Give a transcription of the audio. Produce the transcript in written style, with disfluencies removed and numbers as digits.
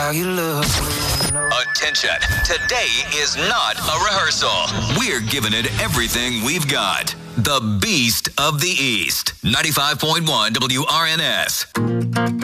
how you look. Attention. Today is not a rehearsal. We're giving it everything we've got. The Beast of the East. 95.1 WRNS.